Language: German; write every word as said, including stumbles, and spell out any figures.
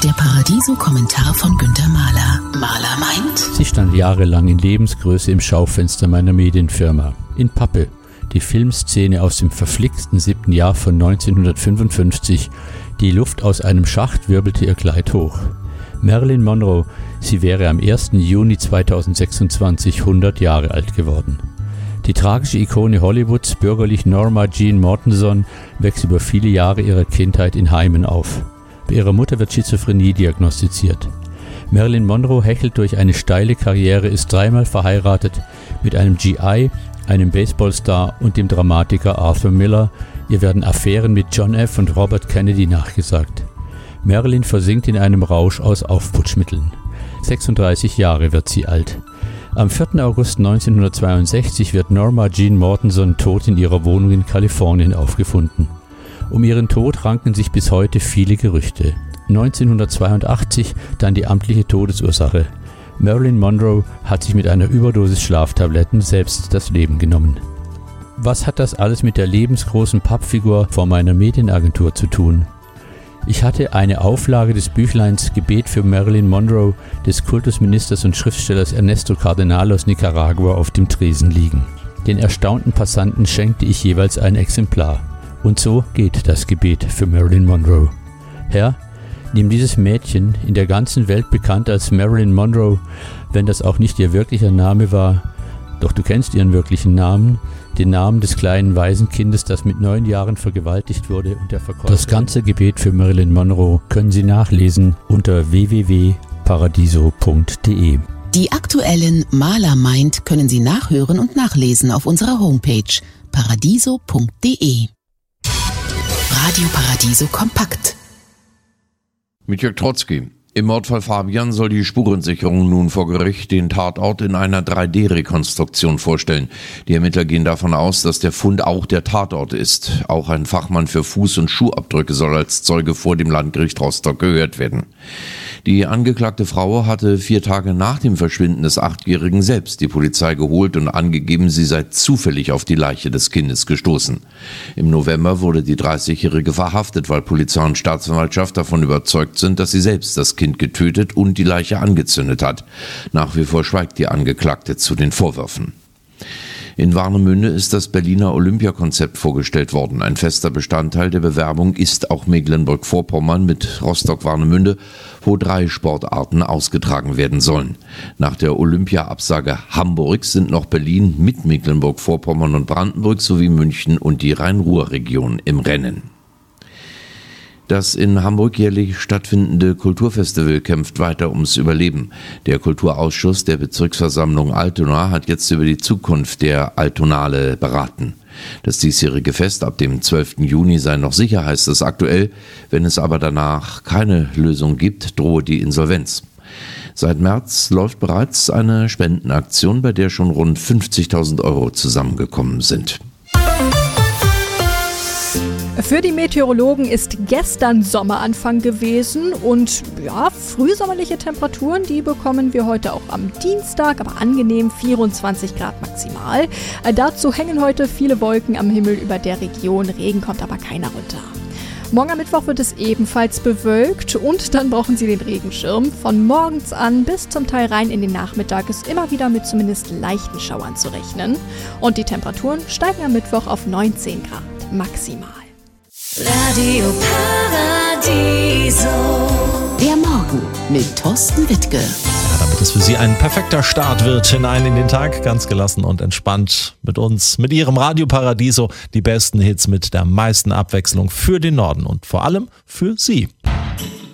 Der Paradiso-Kommentar von Günter Mahler. Mahler meint: Sie stand jahrelang in Lebensgröße im Schaufenster meiner Medienfirma. In Pappe, die Filmszene aus dem verflixten siebten Jahr von neunzehnhundertfünfundfünfzig. Die Luft aus einem Schacht wirbelte ihr Kleid hoch. Marilyn Monroe, sie wäre am ersten Juni zweitausendsechsundzwanzig hundert Jahre alt geworden. Die tragische Ikone Hollywoods, bürgerlich Norma Jean Mortenson, wächst über viele Jahre ihrer Kindheit in Heimen auf. Bei ihrer Mutter wird Schizophrenie diagnostiziert. Marilyn Monroe hechelt durch eine steile Karriere, ist dreimal verheiratet mit einem G I, einem Baseballstar und dem Dramatiker Arthur Miller. Ihr werden Affären mit John F. und Robert Kennedy nachgesagt. Marilyn versinkt in einem Rausch aus Aufputschmitteln. sechsunddreißig Jahre wird sie alt. Am vierten August neunzehnhundertzweiundsechzig wird Norma Jean Mortenson tot in ihrer Wohnung in Kalifornien aufgefunden. Um ihren Tod ranken sich bis heute viele Gerüchte. neunzehnhundertzweiundachtzig dann die amtliche Todesursache. Marilyn Monroe hat sich mit einer Überdosis Schlaftabletten selbst das Leben genommen. Was hat das alles mit der lebensgroßen Pappfigur vor meiner Medienagentur zu tun? Ich hatte eine Auflage des Büchleins Gebet für Marilyn Monroe des Kultusministers und Schriftstellers Ernesto Cardenal aus Nicaragua auf dem Tresen liegen. Den erstaunten Passanten schenkte ich jeweils ein Exemplar. Und so geht das Gebet für Marilyn Monroe. Herr, nimm dieses Mädchen, in der ganzen Welt bekannt als Marilyn Monroe, wenn das auch nicht ihr wirklicher Name war, doch du kennst ihren wirklichen Namen, den Namen des kleinen Waisenkindes, das mit neun Jahren vergewaltigt wurde und der Verkäufer. Das ganze Gebet für Marilyn Monroe können Sie nachlesen unter w w w punkt paradiso punkt d e. Die aktuellen Mahler meint können Sie nachhören und nachlesen auf unserer Homepage paradiso punkt d e. Radio Paradiso Kompakt. Mit Jörg Trotzki. Im Mordfall Fabian soll die Spurensicherung nun vor Gericht den Tatort in einer drei D Rekonstruktion vorstellen. Die Ermittler gehen davon aus, dass der Fund auch der Tatort ist. Auch ein Fachmann für Fuß- und Schuhabdrücke soll als Zeuge vor dem Landgericht Rostock gehört werden. Die angeklagte Frau hatte vier Tage nach dem Verschwinden des Achtjährigen selbst die Polizei geholt und angegeben, sie sei zufällig auf die Leiche des Kindes gestoßen. Im November wurde die dreißigjährige verhaftet, weil Polizei und Staatsanwaltschaft davon überzeugt sind, dass sie selbst das Kind getötet und die Leiche angezündet hat. Nach wie vor schweigt die Angeklagte zu den Vorwürfen. In Warnemünde ist das Berliner Olympiakonzept vorgestellt worden. Ein fester Bestandteil der Bewerbung ist auch Mecklenburg-Vorpommern mit Rostock-Warnemünde, wo drei Sportarten ausgetragen werden sollen. Nach der Olympia-Absage Hamburgs sind noch Berlin mit Mecklenburg-Vorpommern und Brandenburg sowie München und die Rhein-Ruhr-Region im Rennen. Das in Hamburg jährlich stattfindende Kulturfestival kämpft weiter ums Überleben. Der Kulturausschuss der Bezirksversammlung Altona hat jetzt über die Zukunft der Altonale beraten. Das diesjährige Fest ab dem zwölften Juni sei noch sicher, heißt es aktuell. Wenn es aber danach keine Lösung gibt, drohe die Insolvenz. Seit März läuft bereits eine Spendenaktion, bei der schon rund fünfzigtausend Euro zusammengekommen sind. Für die Meteorologen ist gestern Sommeranfang gewesen und ja, frühsommerliche Temperaturen, die bekommen wir heute auch am Dienstag, aber angenehm vierundzwanzig Grad maximal. Äh, dazu hängen heute viele Wolken am Himmel über der Region, Regen kommt aber keiner runter. Morgen am Mittwoch wird es ebenfalls bewölkt und dann brauchen Sie den Regenschirm. Von morgens an bis zum Teil rein in den Nachmittag ist immer wieder mit zumindest leichten Schauern zu rechnen. Und die Temperaturen steigen am Mittwoch auf neunzehn Grad maximal. Radio Paradiso. Der Morgen mit Thorsten Wittke. Ja, damit es für Sie ein perfekter Start wird hinein in den Tag, ganz gelassen und entspannt mit uns, mit Ihrem Radio Paradiso, die besten Hits mit der meisten Abwechslung für den Norden und vor allem für Sie.